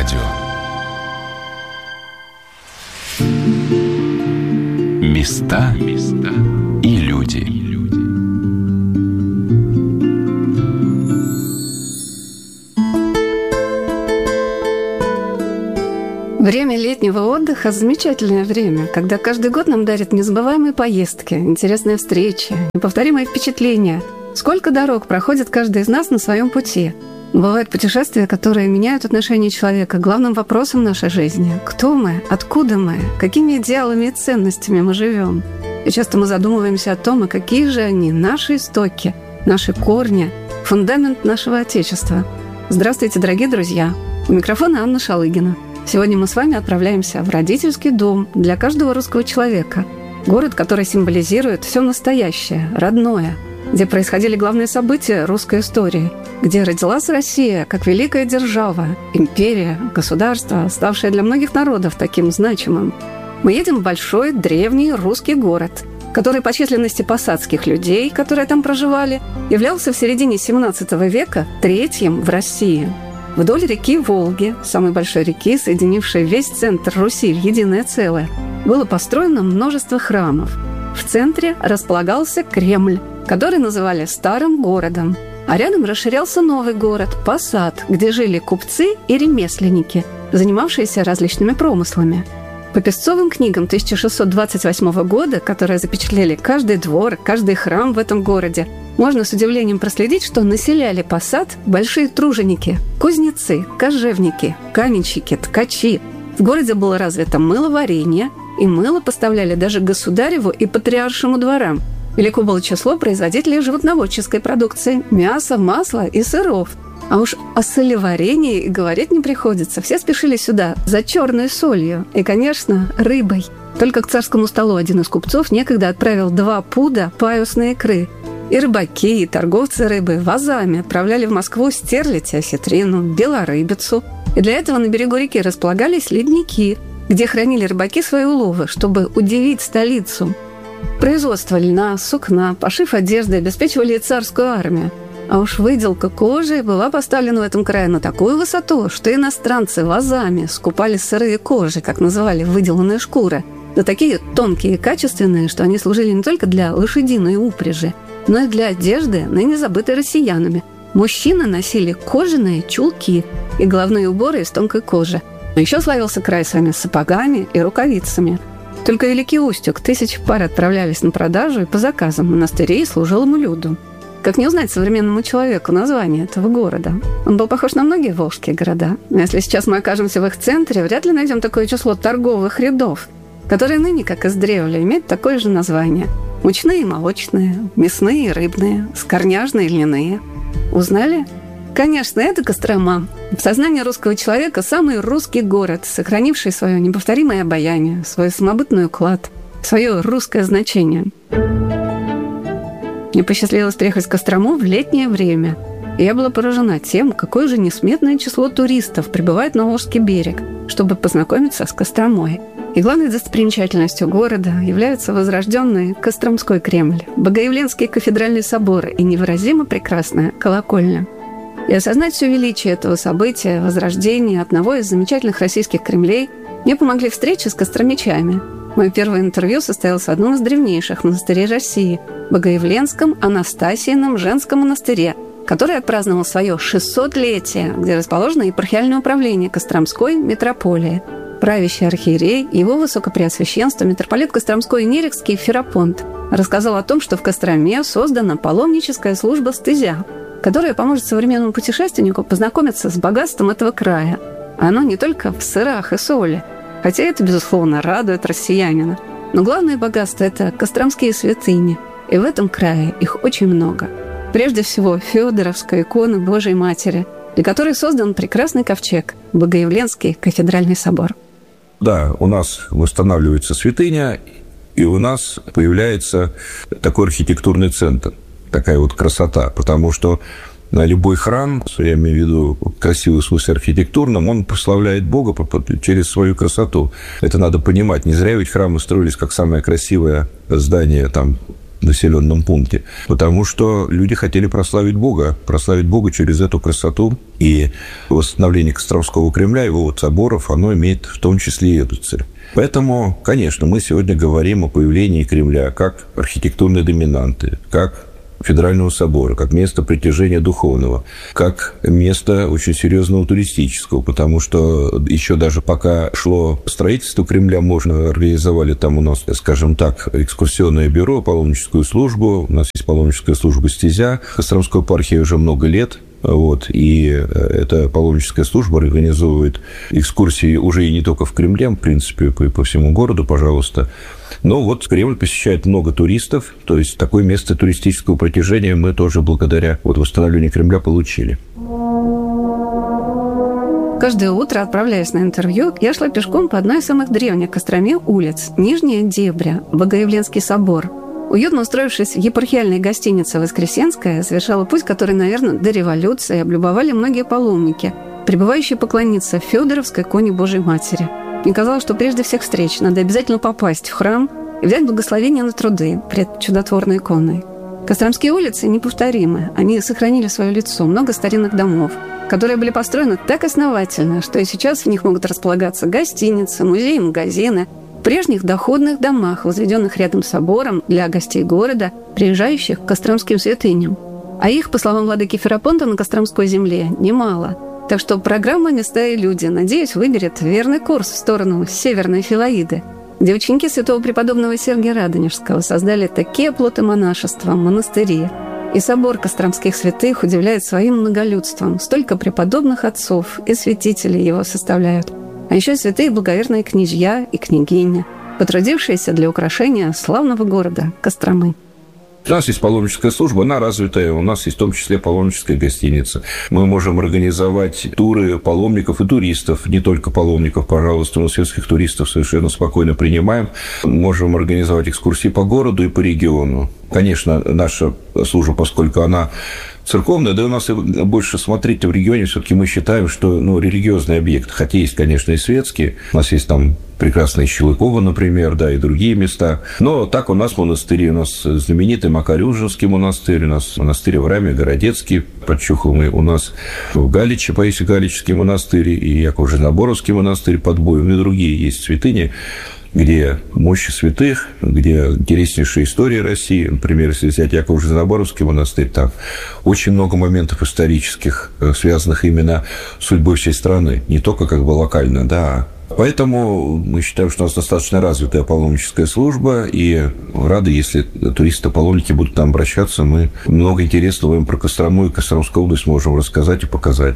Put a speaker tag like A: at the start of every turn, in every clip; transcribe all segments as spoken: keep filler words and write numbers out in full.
A: радио. Места и люди.
B: Время летнего отдыха – замечательное время, когда каждый год нам дарят незабываемые поездки, интересные встречи, неповторимые впечатления. Сколько дорог проходит каждый из нас на своем пути. Бывают путешествия, которые меняют отношение человека к главным вопросам нашей жизни. Кто мы? Откуда мы? Какими идеалами и ценностями мы живем? И часто мы задумываемся о том, а какие же они, наши истоки, наши корни, фундамент нашего Отечества. Здравствуйте, дорогие друзья! У микрофона Анна Шалыгина. Сегодня мы с вами отправляемся в родительский дом для каждого русского человека. Город, который символизирует все настоящее, родное, где происходили главные события русской истории, где родилась Россия как великая держава, империя, государство, ставшее для многих народов таким значимым. Мы едем в большой, древний русский город, который по численности посадских людей, которые там проживали, являлся в середине семнадцатого века третьим в России. Вдоль реки Волги, самой большой реки, соединившей весь центр Руси в единое целое, было построено множество храмов. В центре располагался Кремль, который называли Старым городом. А рядом расширялся новый город – Посад, где жили купцы и ремесленники, занимавшиеся различными промыслами. По песцовым книгам тысяча шестьсот двадцать восьмого года, которые запечатлели каждый двор, каждый храм в этом городе, можно с удивлением проследить, что населяли Посад большие труженики, кузнецы, кожевники, каменщики, ткачи. В городе было развито мыловарение, и мыло поставляли даже государеву и патриаршему дворам. Велико было число производителей животноводческой продукции – мяса, масла и сыров. А уж о солеварении и говорить не приходится. Все спешили сюда за черной солью и, конечно, рыбой. Только к царскому столу один из купцов некогда отправил два пуда паюсной икры. И рыбаки, и торговцы рыбы вазами отправляли в Москву стерлядь, осетрину, белорыбицу. И для этого на берегу реки располагались ледники, где хранили рыбаки свои уловы, чтобы удивить столицу. Производство льна, сукна, пошив одежды обеспечивали царскую армию. А уж выделка кожи была поставлена в этом крае на такую высоту, что иностранцы вазами скупали сырые кожи, как называли выделанные шкуры, да такие тонкие и качественные, что они служили не только для лошадиной упряжи, но и для одежды, ныне забытой россиянами. Мужчины носили кожаные чулки и головные уборы из тонкой кожи. Но еще славился край своими сапогами и рукавицами. Только Великий Устюг тысячи пар отправлялись на продажу и по заказам монастырей и служилому люду. Как не узнать современному человеку название этого города? Он был похож на многие волжские города. Но если сейчас мы окажемся в их центре, вряд ли найдем такое число торговых рядов, которые ныне, как издревле, имеют такое же название. Мучные и молочные, мясные и рыбные, скорняжные и льняные. Узнали? Конечно, это Кострома. В сознании русского человека самый русский город, сохранивший свое неповторимое обаяние, свой самобытный уклад, свое русское значение. Мне посчастливилось приехать в Кострому в летнее время. И я была поражена тем, какое же несметное число туристов прибывает на Волжский берег, чтобы познакомиться с Костромой. И главной достопримечательностью города являются возрожденный Костромской Кремль, Богоявленский кафедральный собор и невыразимо прекрасная колокольня. И осознать все величие этого события, возрождения одного из замечательных российских Кремлей, мне помогли встречи с костромичами. Мое первое интервью состоялось в одном из древнейших монастырей России – Богоявленском Анастасийном женском монастыре, который отпраздновал свое шестисотлетие, где расположено епархиальное управление Костромской митрополии. Правящий архиерей, его высокопреосвященство, митрополит Костромской и Нерехский Ферапонт рассказал о том, что в Костроме создана паломническая служба «Стезя», которая поможет современному путешественнику познакомиться с богатством этого края. Оно не только в сырах и соли, хотя это, безусловно, радует россиянина. Но главное богатство – это костромские святыни, и в этом крае их очень много. Прежде всего, Фёдоровская икона Божией Матери, для которой создан прекрасный ковчег – Богоявленский кафедральный собор.
C: Да, у нас восстанавливается святыня, и у нас появляется такой архитектурный центр, такая вот красота, потому что любой храм, я имею в виду красивый в смысле архитектурном, он прославляет Бога через свою красоту. Это надо понимать. Не зря ведь храмы строились как самое красивое здание там населенном пункте, потому что люди хотели прославить Бога, прославить Бога через эту красоту, и восстановление Костромского Кремля, его вот соборов, оно имеет в том числе и эту цель. Поэтому, конечно, мы сегодня говорим о появлении Кремля как архитектурной доминанты, как Федерального собора, как место притяжения духовного, как место очень серьезного туристического, потому что еще даже пока шло строительство Кремля, можно организовали там у нас, скажем так, экскурсионное бюро, паломническую службу, у нас есть паломническая служба «Стезя», в Костромской епархии уже много лет. Вот, и эта паломническая служба организовывает экскурсии уже и не только в Кремле, в принципе, по, по всему городу, пожалуйста. Но вот Кремль посещает много туристов, то есть такое место туристического притяжения мы тоже благодаря вот восстановлению Кремля получили.
B: Каждое утро, отправляясь на интервью, я шла пешком по одной из самых древних в Костроме улиц – Нижняя Дебря, Богоявленский собор. Уютно устроившись в епархиальной гостинице «Воскресенская», совершала путь, который, наверное, до революции облюбовали многие паломники, прибывающие поклониться Фёдоровской иконе Божией Матери. Мне казалось, что прежде всех встреч надо обязательно попасть в храм и взять благословение на труды пред чудотворной иконой. Костромские улицы неповторимы. Они сохранили свое лицо. Много старинных домов, которые были построены так основательно, что и сейчас в них могут располагаться гостиницы, музеи, магазины, в прежних доходных домах, возведенных рядом с собором для гостей города, приезжающих к костромским святыням. А их, по словам владыки Ферапонта, на Костромской земле немало. Так что программа «Места и люди», надеюсь, выберет верный курс в сторону Северной Филоиды, где ученики святого преподобного Сергия Радонежского создали такие оплоты монашества, монастыри. И собор Костромских святых удивляет своим многолюдством. Столько преподобных отцов и святителей его составляют. А еще святые благоверные князья и княгини, потрудившиеся для украшения славного города Костромы.
C: У нас есть паломническая служба, она развитая, у нас есть в том числе паломническая гостиница. Мы можем организовать туры паломников и туристов, не только паломников, пожалуйста, но светских туристов совершенно спокойно принимаем. Можем организовать экскурсии по городу и по региону. Конечно, наша служба, поскольку она церковная, да у нас и больше смотреть в регионе, все-таки мы считаем, что ну, религиозный объект, хотя есть, конечно, и светские, у нас есть там прекрасная Щелыково, например, да, и другие места. Но так у нас монастыри, у нас знаменитый Макарюжинский монастырь, у нас монастырь в Раме, Городецкий, под Чухломой, у нас в Галиче, Паисий Галичский монастырь, и Яков-Женоборовский монастырь под Боем, и другие есть святыни, где мощи святых, где интереснейшая история России. Например, если взять Яков-Женоборовский монастырь, там очень много моментов исторических, связанных именно с судьбой всей страны, не только как бы локально, да. Поэтому мы считаем, что у нас достаточно развитая паломническая служба, и рады, если туристы-паломники будут к нам обращаться, мы много интересного им про Кострому и Костромскую область можем рассказать и показать.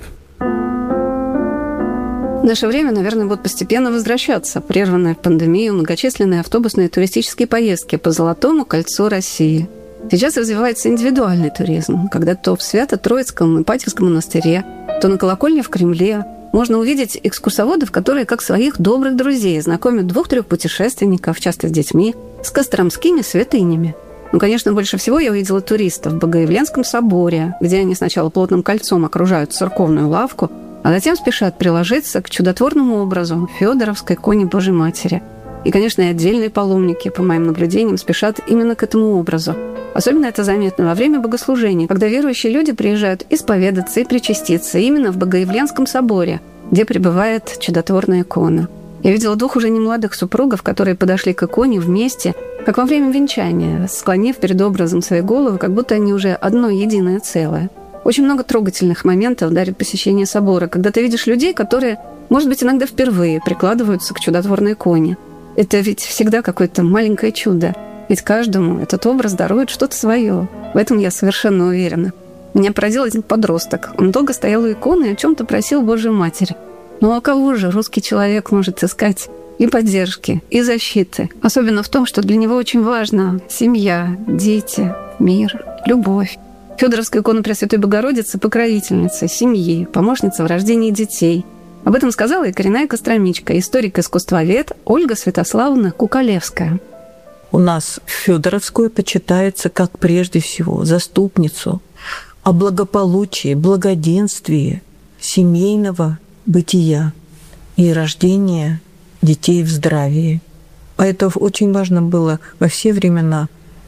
B: В наше время, наверное, будут постепенно возвращаться прерванные в пандемию многочисленные автобусные туристические поездки по Золотому кольцу России. Сейчас развивается индивидуальный туризм, когда то в Свято-Троицком Ипатьевском монастыре, то на колокольне в Кремле можно увидеть экскурсоводов, которые, как своих добрых друзей, знакомят двух-трех путешественников, часто с детьми, с костромскими святынями. Ну, конечно, больше всего я увидела туристов в Богоявленском соборе, где они сначала плотным кольцом окружают церковную лавку, а затем спешат приложиться к чудотворному образу Фёдоровской иконе Божией Матери. И, конечно, и отдельные паломники, по моим наблюдениям, спешат именно к этому образу. Особенно это заметно во время богослужений, когда верующие люди приезжают исповедаться и причаститься именно в Богоявленском соборе, где пребывает чудотворная икона. Я видела двух уже немолодых супругов, которые подошли к иконе вместе, как во время венчания, склонив перед образом свои головы, как будто они уже одно единое целое. Очень много трогательных моментов дарит посещение собора, когда ты видишь людей, которые, может быть, иногда впервые прикладываются к чудотворной иконе. Это ведь всегда какое-то маленькое чудо. Ведь каждому этот образ дарует что-то свое. В этом я совершенно уверена. Меня поразил один подросток. Он долго стоял у иконы и о чем-то просил Божию Матерь. Ну а кого же русский человек может искать и поддержки, и защиты? Особенно в том, что для него очень важна семья, дети, мир, любовь. Фёдоровская икона Пресвятой Богородицы – покровительница семьи, помощница в рождении детей. Об этом сказала и коренная костромичка, историк-искусствовед Ольга Святославовна Кукалевская.
D: У нас Фёдоровскую почитается как прежде всего заступницу о благополучии, благоденствии семейного бытия и рождения детей в здравии. Поэтому очень важно было во все времена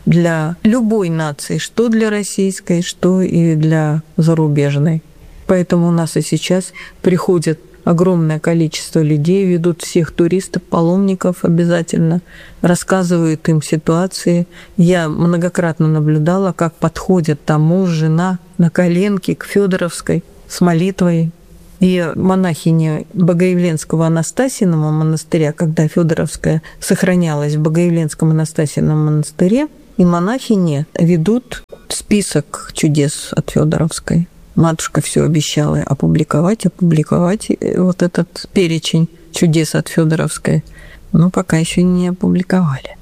D: для любой нации, что для российской, что и для зарубежной. Поэтому у нас и сейчас приходит огромное количество людей, ведут всех туристов, паломников обязательно, рассказывают им ситуации. Я многократно наблюдала, как подходит там муж, жена на коленке к Фёдоровской с молитвой. И монахини Богоявленского Анастасиного монастыря, когда Фёдоровская сохранялась в Богоявленском Анастасином монастыре, и монахини ведут список чудес от Фёдоровской. Матушка все обещала опубликовать, опубликовать вот этот перечень чудес от Фёдоровской, но пока еще не опубликовали.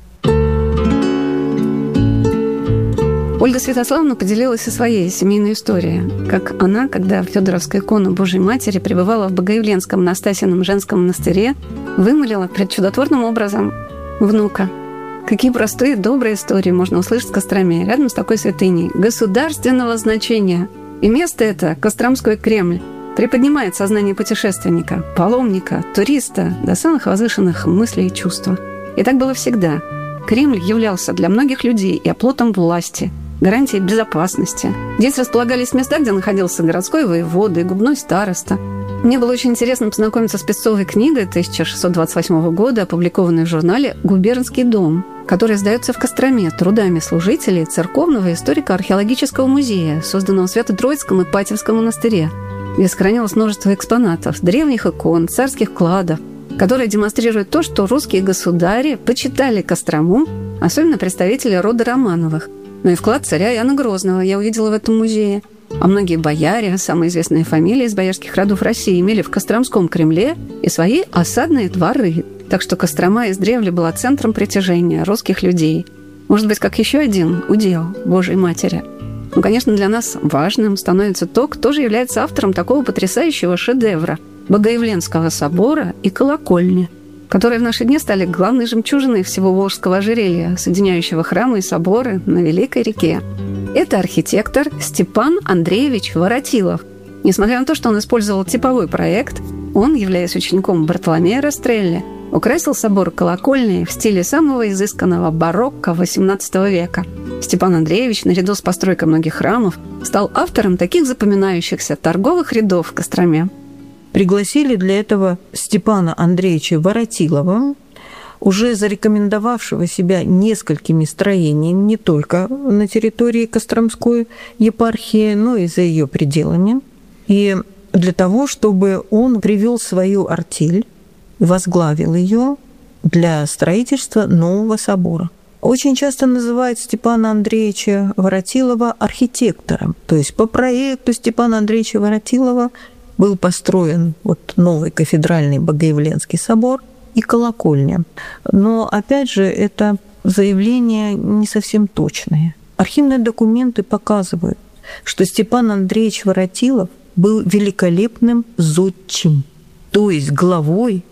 B: Ольга Святославовна поделилась о своей семейной историей, как она, когда Фёдоровская икона Божьей Матери пребывала в Богоявленском Анастасином женском монастыре, вымолила пред чудотворным образом внука. Какие простые, добрые истории можно услышать в Костроме, рядом с такой святыней государственного значения. И место это, Костромской Кремль, приподнимает сознание путешественника, паломника, туриста до самых возвышенных мыслей и чувств. И так было всегда. Кремль являлся для многих людей и оплотом власти, гарантией безопасности. Здесь располагались места, где находился городской воевода и губной староста. Мне было очень интересно познакомиться с песцовой книгой тысяча шестьсот двадцать восьмого года, опубликованной в журнале «Губернский дом», который издается в Костроме трудами служителей Церковного историко-археологического музея, созданного в Свято-Троицком и Ипатьевском монастыре, где сохранилось множество экспонатов, древних икон, царских кладов, которые демонстрируют то, что русские государи почитали Кострому, особенно представители рода Романовых. Но и вклад царя Иоанна Грозного я увидела в этом музее. А многие бояре, самые известные фамилии из боярских родов России, имели в Костромском Кремле и свои осадные дворы. Так что Кострома издревле была центром притяжения русских людей. Может быть, как еще один удел Божьей Матери. Ну, конечно, для нас важным становится то, кто же является автором такого потрясающего шедевра Богоявленского собора и колокольни, которые в наши дни стали главной жемчужиной всего Волжского ожерелья, соединяющего храмы и соборы на Великой реке. Это архитектор Степан Андреевич Воротилов. Несмотря на то, что он использовал типовой проект, он, являясь учеником Бартоломея Растрелли, украсил собор колокольни в стиле самого изысканного барокко восемнадцатого века. Степан Андреевич, наряду с постройкой многих храмов, стал автором таких запоминающихся торговых рядов в Костроме.
D: Пригласили для этого Степана Андреевича Воротилова, уже зарекомендовавшего себя несколькими строениями не только на территории Костромской епархии, но и за ее пределами. И для того, чтобы он привел свою артель, возглавил ее для строительства нового собора. Очень часто называют Степана Андреевича Воротилова архитектором. То есть по проекту Степана Андреевича Воротилова был построен вот новый кафедральный Богоявленский собор и колокольня. Но, опять же, это заявления не совсем точные. Архивные документы показывают, что Степан Андреевич Воротилов был великолепным зодчим, то есть главой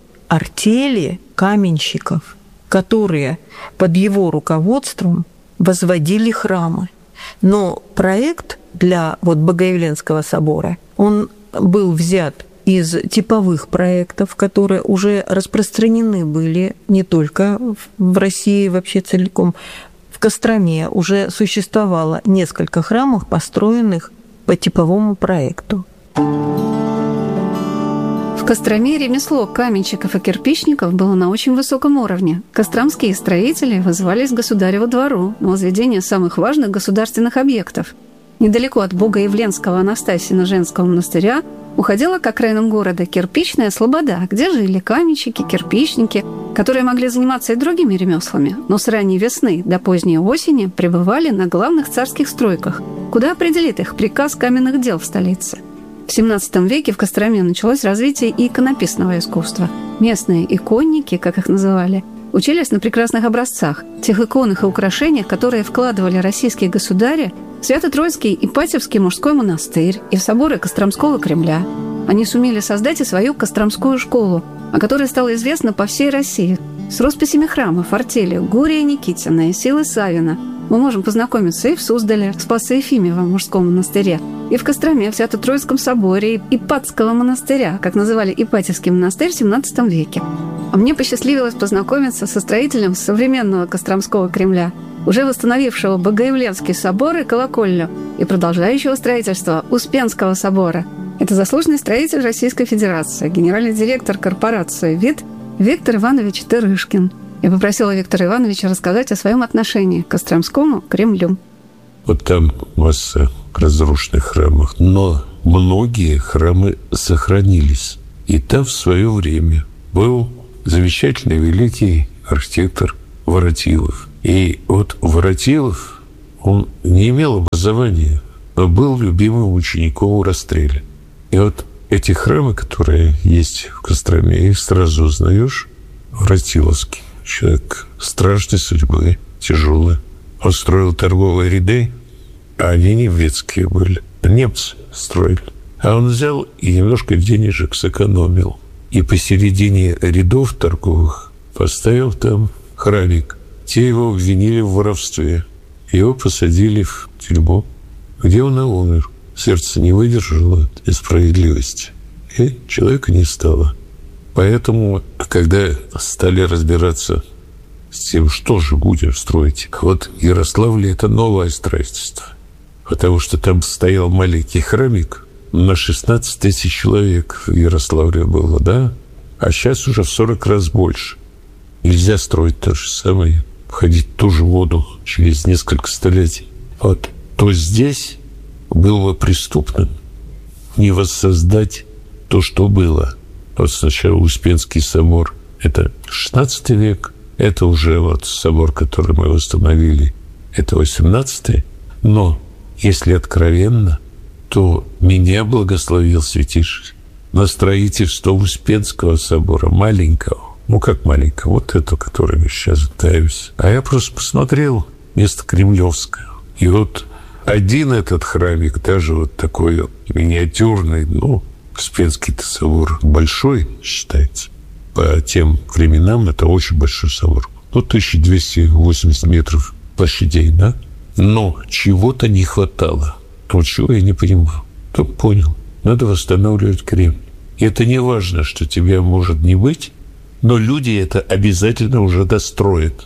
D: артели каменщиков, которые под его руководством возводили храмы. Но проект для вот Богоявленского собора, он был взят из типовых проектов, которые уже распространены были не только в России вообще целиком. В Костроме уже существовало несколько храмов, построенных по типовому проекту.
B: В Костроме ремесло каменщиков и кирпичников было на очень высоком уровне. Костромские строители вызывались к государеву двору на возведение самых важных государственных объектов. Недалеко от Богоявленского Анастасина женского монастыря уходила к окраинам города кирпичная слобода, где жили каменщики, кирпичники, которые могли заниматься и другими ремеслами, но с ранней весны до поздней осени пребывали на главных царских стройках, куда определит их приказ каменных дел в столице. В семнадцатом веке в Костроме началось развитие и иконописного искусства. Местные иконники, как их называли, учились на прекрасных образцах, тех иконах и украшениях, которые вкладывали российские государи в Свято-Троицкий Ипатьевский мужской монастырь и в соборы Костромского Кремля. Они сумели создать и свою Костромскую школу, о которой стало известно по всей России. С росписями храмов, артели Гурия Никитина и Силы Савина мы можем познакомиться и в Суздале, в Спасо-Ефимовом мужском монастыре, и в Костроме, в Свято-Троицком соборе Ипатского монастыря, как называли Ипатьевский монастырь в семнадцатом веке. А мне посчастливилось познакомиться со строителем современного Костромского Кремля, уже восстановившего Богоявленский собор и колокольню, и продолжающего строительство Успенского собора. Это заслуженный строитель Российской Федерации, генеральный директор корпорации ВИД Виктор Иванович Тырышкин. Я попросила Виктора Ивановича рассказать о своем отношении к Костромскому Кремлю.
E: Вот там масса разрушенных храмов, но многие храмы сохранились. И там в свое время был замечательный великий архитектор Воротилов. И вот Воротилов, он не имел образования, но был любимым учеником у Растреля. И вот эти храмы, которые есть в Костроме, их сразу узнаешь. Воротиловский человек страшной судьбы, тяжелый. Он строил торговые ряды, а они немецкие были. Немцы строили. А он взял и немножко денежек сэкономил. И посередине рядов торговых поставил там храмик. Те его обвинили в воровстве. Его посадили в тюрьму, где он и умер. Сердце не выдержало несправедливости. И человека не стало. Поэтому, когда стали разбираться с тем, что же будем строить, вот в Ярославле это новое строительство. Потому что там стоял маленький храмик на шестнадцать тысяч человек в Ярославле было, да? А сейчас уже в сорок раз больше. Нельзя строить то же самое, входить в ту же воду через несколько столетий. Вот. То здесь было бы преступным не воссоздать то, что было. Вот сначала Успенский собор – это шестнадцатый век, это уже вот собор, который мы восстановили, это восемнадцатый. Но, если откровенно, то меня благословил Святейший на строительство Успенского собора, маленького. Ну, как маленького? Вот это, которое я сейчас пытаюсь. А я просто посмотрел место Кремлевское. И вот один этот храмик, даже вот такой вот миниатюрный, ну, Успенский-то собор большой считается. По тем временам это очень большой собор. Ну, тысяча двести восемьдесят метров площадей, да? Но чего-то не хватало. Вот чего я не понимал. Только понял. Надо восстанавливать Кремль. И это не важно, что тебя может не быть, но люди это обязательно уже достроят.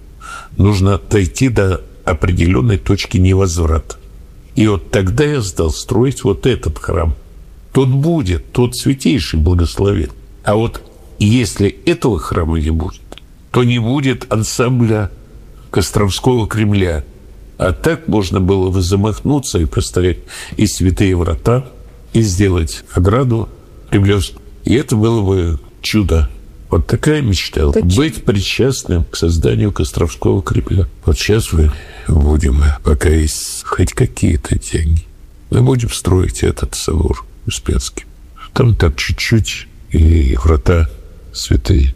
E: Нужно дойти до определенной точки невозврата. И вот тогда я стал строить вот этот храм. Тот будет, тот Святейший благословен. А вот если этого храма не будет, то не будет ансамбля Костромского Кремля. А так можно было бы замахнуться и поставить и святые врата, и сделать ограду кремлевскую. И это было бы чудо. Вот такая мечта. Это быть чудо. Причастным к созданию Костромского Кремля. Вот сейчас мы будем, пока есть хоть какие-то деньги, мы будем строить этот собор Успенский. Там так чуть-чуть, и врата святые.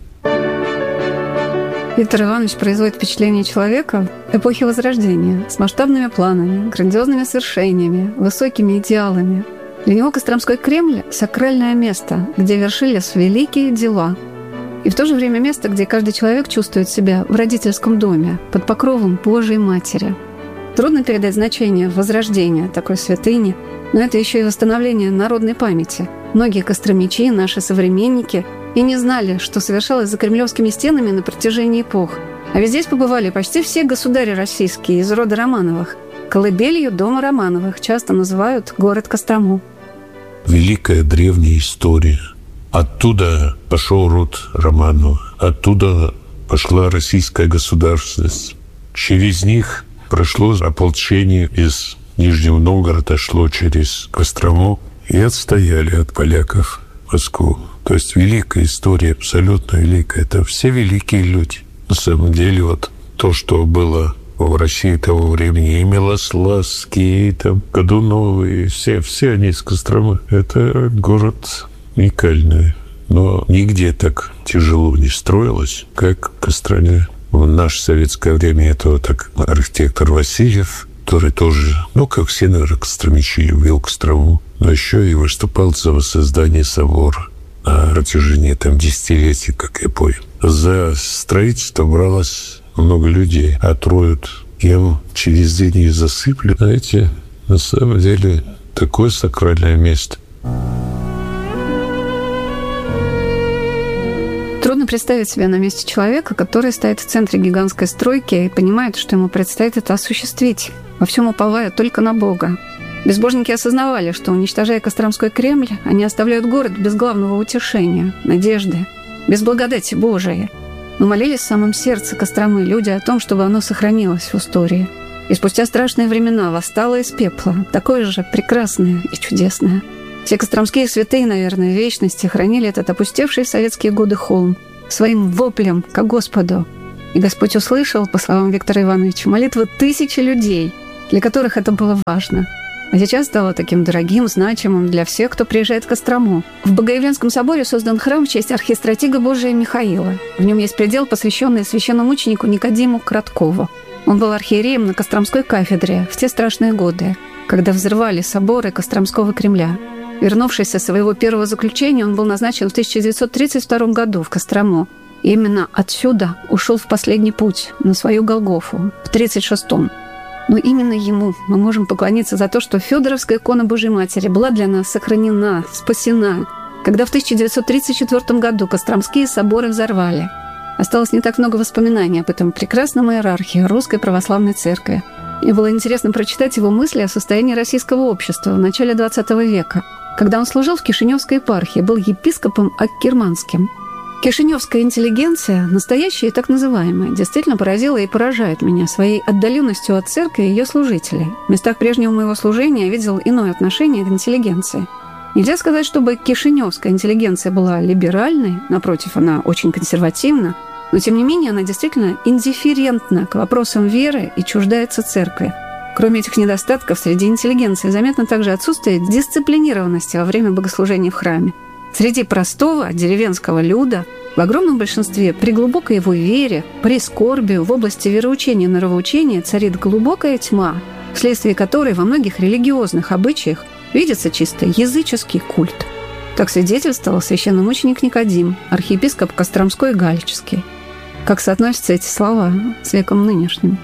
B: Виктор Иванович производит впечатление человека эпохи Возрождения с масштабными планами, грандиозными свершениями, высокими идеалами. Для него Костромской Кремль – сакральное место, где вершились великие дела. И в то же время место, где каждый человек чувствует себя в родительском доме, под покровом Божией Матери. Трудно передать значение Возрождения такой святыни, но это еще и восстановление народной памяти. Многие костромичи, наши современники, и не знали, что совершалось за кремлевскими стенами на протяжении эпох. А ведь здесь побывали почти все государи российские из рода Романовых. Колыбелью дома Романовых часто называют город Кострому.
E: Великая древняя история. Оттуда пошел род Романовых. Оттуда пошла российская государственность. Через них прошло ополчение из Нижнего Новгорода, шло через Кострому и отстояли от поляков Москву. То есть великая история, абсолютно великая. Это все великие люди. На самом деле, вот то, что было в России того времени, и Милославские, и там Годуновы, все, все они из Костромы. Это город уникальный. Но нигде так тяжело не строилось, как в Костроме. В наше советское время это вот так архитектор Васильев, который тоже, ну, как все, наверное, костромичи, любил Кострому, но еще и выступал за воссоздание собора на протяжении там десятилетий, как я понял. За строительство бралось много людей, а троют кем через день и засыпали. Знаете, на самом деле такое сакральное место.
B: Трудно представить себя на месте человека, который стоит в центре гигантской стройки и понимает, что ему предстоит это осуществить, во всем уповая только на Бога. Безбожники осознавали, что, уничтожая Костромской Кремль, они оставляют город без главного утешения, надежды, без благодати Божией. Но молились в самом сердце Костромы люди о том, чтобы оно сохранилось в истории. И спустя страшные времена восстало из пепла, такое же прекрасное и чудесное. Все костромские святые, наверное, в вечности хранили этот опустевший в советские годы холм своим воплем ко Господу. И Господь услышал, по словам Виктора Ивановича, молитвы тысячи людей, для которых это было важно. А сейчас стало таким дорогим, значимым для всех, кто приезжает в Кострому. В Богоявленском соборе создан храм в честь архистратига Божия Михаила. В нем есть предел, посвященный священномученику Никодиму Краткову. Он был архиереем на Костромской кафедре в те страшные годы, когда взрывали соборы Костромского Кремля. Вернувшись со своего первого заключения, он был назначен в тысяча девятьсот тридцать втором году в Кострому. И именно отсюда ушел в последний путь, на свою Голгофу, в тридцать шестом. Но именно ему мы можем поклониться за то, что Федоровская икона Божьей Матери была для нас сохранена, спасена, когда в тысяча девятьсот тридцать четвёртом году Костромские соборы взорвали. Осталось не так много воспоминаний об этом прекрасном иерархе Русской Православной Церкви. Мне было интересно прочитать его мысли о состоянии российского общества в начале двадцатого века, когда он служил в Кишиневской епархии, был епископом Аккерманским. Кишиневская интеллигенция, настоящая и так называемая, действительно поразила и поражает меня своей отдаленностью от церкви и ее служителей. В местах прежнего моего служения я видел иное отношение к интеллигенции. Нельзя сказать, чтобы кишиневская интеллигенция была либеральной, напротив, она очень консервативна, но, тем не менее, она действительно индифферентна к вопросам веры и чуждается церкви. Кроме этих недостатков, среди интеллигенции заметно также отсутствие дисциплинированности во время богослужения в храме. Среди простого деревенского люда в огромном большинстве при глубокой его вере, при скорбию в области вероучения и нравоучения царит глубокая тьма, вследствие которой во многих религиозных обычаях видится чисто языческий культ. Так свидетельствовал священномученик Никодим, архиепископ Костромской и Галичский. Как соотносятся эти слова с веком нынешним?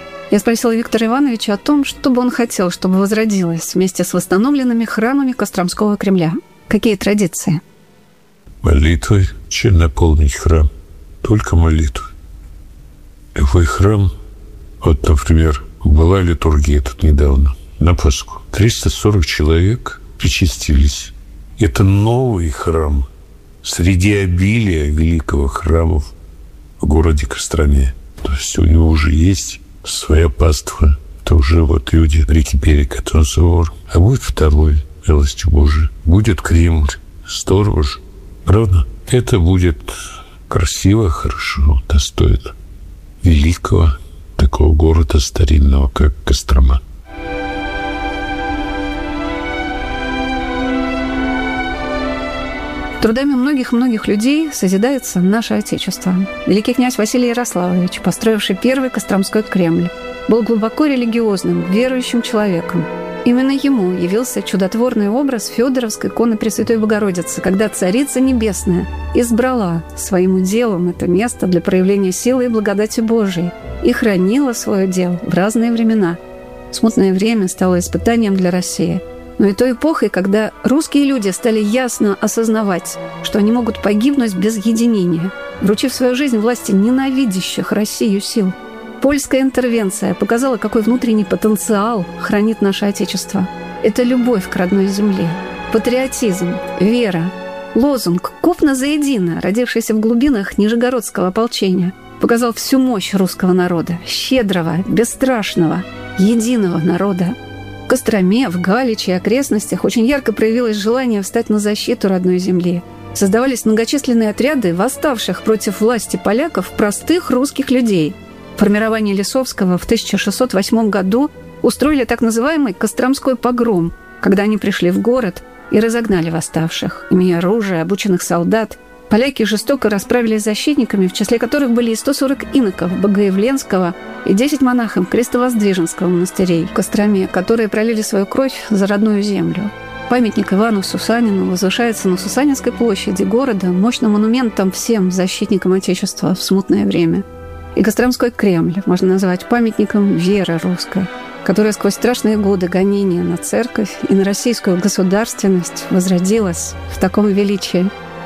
B: Я спросила Виктора Ивановича о том, что бы он хотел, чтобы возродилось вместе с восстановленными храмами Костромского Кремля. Какие традиции?
E: Молитвой. Чем наполнить храм? Только молитвой. Любой храм, вот, например, была литургия тут недавно, на Пасху. триста сорок человек причастились. Это новый храм среди обилия великого храмов в городе Костроме. То есть у него уже есть своя паства. Это уже вот люди реки берега, это собор. А будет второй, милостью Божией. Будет Кремль. Здорово же. Правда? Это будет красиво, хорошо, достойно великого такого города старинного, как Кострома.
B: Трудами многих-многих людей созидается наше Отечество. Великий князь Василий Ярославович, построивший первый Костромской Кремль, был глубоко религиозным, верующим человеком. Именно ему явился чудотворный образ Федоровской иконы Пресвятой Богородицы, когда Царица Небесная избрала своим уделом это место для проявления силы и благодати Божией и хранила свое дело в разные времена. Смутное время стало испытанием для России, но и той эпохой, когда русские люди стали ясно осознавать, что они могут погибнуть без единения, вручив свою жизнь власти ненавидящих Россию сил. Польская интервенция показала, какой внутренний потенциал хранит наше Отечество. Это любовь к родной земле, патриотизм, вера, лозунг «Купно заедино», родившийся в глубинах Нижегородского ополчения, показал всю мощь русского народа, щедрого, бесстрашного, единого народа. В Костроме, в Галиче и окрестностях очень ярко проявилось желание встать на защиту родной земли. Создавались многочисленные отряды восставших против власти поляков простых русских людей. Формирование Лисовского в тысяча шестьсот восьмом году устроили так называемый Костромской погром, когда они пришли в город и разогнали восставших. Имея оружие, обученных солдат, поляки жестоко расправились с защитниками, в числе которых были и сто сорок иноков Богоявленского и десять монахов Крестовоздвиженского монастырей в Костроме, которые пролили свою кровь за родную землю. Памятник Ивану Сусанину возвышается на Сусанинской площади города мощным монументом всем защитникам Отечества в смутное время. И Костромской Кремль можно назвать памятником веры русской, которая сквозь страшные годы гонения на церковь и на российскую государственность возродилась в таком величии.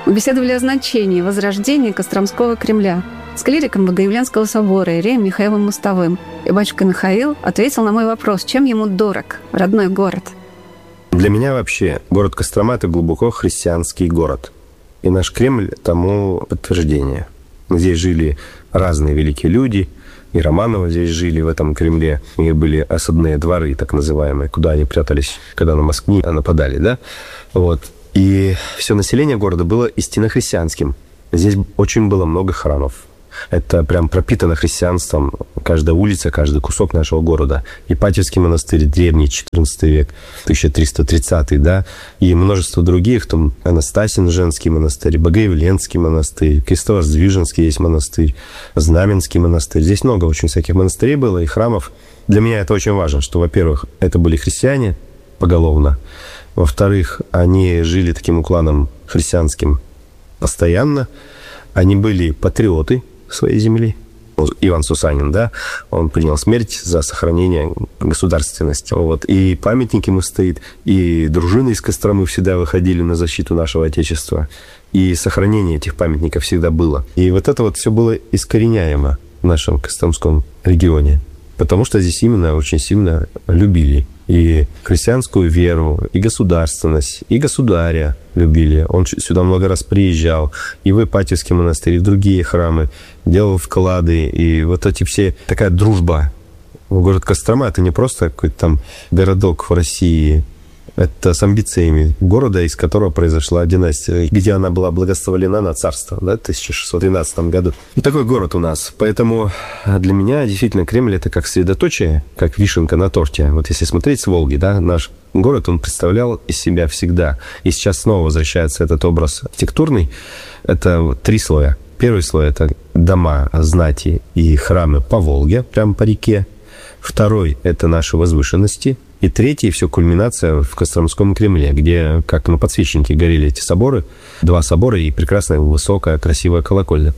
B: Мы беседовали о значении возрождения Костромского Кремля с клириком Богоявленского собора Иереем Михаилом Мостовым. И батюшка Михаил ответил на мой вопрос, чем ему дорог родной город.
F: Для меня вообще город Кострома – это глубоко христианский город. И наш Кремль тому подтверждение. Здесь жили разные великие люди, и Романовы здесь жили в этом Кремле. У них были особные дворы, так называемые, куда они прятались, когда на Москву нападали, да? Вот. И все население города было истинно христианским. Здесь очень было много храмов. Это прям пропитано христианством. Каждая улица, каждый кусок нашего города. Ипатьевский монастырь, древний, четырнадцатый век, тысяча триста тридцатый, да, и множество других, там Анастасин женский монастырь, Богоявленский монастырь, Крестово-Воздвиженский есть монастырь, Знаменский монастырь. Здесь много очень всяких монастырей было и храмов. Для меня это очень важно, что, во-первых, это были христиане поголовно. Во-вторых, они жили таким укладом христианским постоянно. Они были патриоты своей земли. Иван Сусанин, да, он принял смерть за сохранение государственности. Вот. И памятники ему стоят, и дружины из Костромы всегда выходили на защиту нашего Отечества. И сохранение этих памятников всегда было. И вот это вот все было искореняемо в нашем Костромском регионе. Потому что здесь именно очень сильно любили и христианскую веру, и государственность, и государя любили. Он сюда много раз приезжал, и в Ипатьевский монастырь, и в другие храмы, делал вклады, и вот эти все... Такая дружба. Город Кострома – это не просто какой-то там городок в России, это с амбициями города, из которого произошла династия, где она была благословлена на царство, да, в тысяча шестьсот тринадцатом году. И такой город у нас. Поэтому для меня действительно Кремль – это как средоточие, как вишенка на торте. Вот если смотреть с Волги, да, наш город, он представлял из себя всегда. И сейчас снова возвращается этот образ архитектурный. Это вот три слоя. Первый слой – это дома знати и храмы по Волге, прямо по реке. Второй – это наши возвышенности. И третий, все кульминация в Костромском Кремле, где, как на подсвечнике, горели эти соборы, два собора и прекрасная, высокая, красивая колокольня.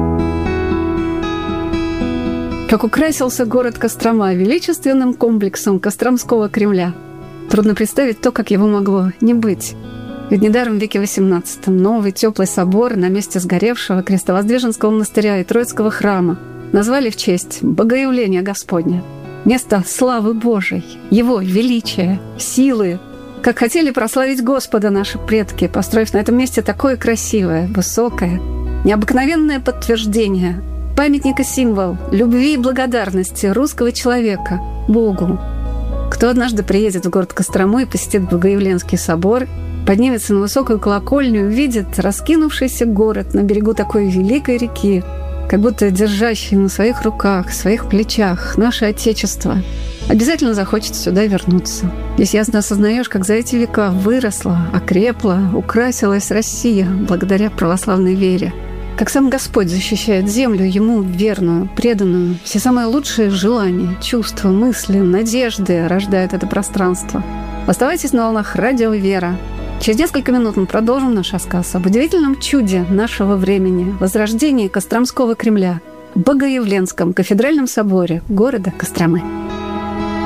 B: Как украсился город Кострома величественным комплексом Костромского Кремля. Трудно представить то, как его могло не быть. Ведь недаром в веке восемнадцатом новый теплый собор на месте сгоревшего Крестовоздвиженского монастыря и Троицкого храма назвали в честь Богоявления Господня. Место славы Божией, Его величия, силы. Как хотели прославить Господа наши предки, построив на этом месте такое красивое, высокое, необыкновенное подтверждение, памятник и символ любви и благодарности русского человека Богу. Кто однажды приедет в город Кострому и посетит Богоявленский собор, поднимется на высокую колокольню, увидит раскинувшийся город на берегу такой великой реки, как будто держащий на своих руках, своих плечах наше Отечество, обязательно захочет сюда вернуться. Здесь ясно осознаешь, как за эти века выросла, окрепла, украсилась Россия благодаря православной вере. Как сам Господь защищает землю, Ему верную, преданную. Все самые лучшие желания, чувства, мысли, надежды рождает это пространство. Оставайтесь на волнах радио «Вера». Через несколько минут мы продолжим наш рассказ об удивительном чуде нашего времени – возрождении Костромского Кремля в Богоявленском кафедральном соборе города Костромы.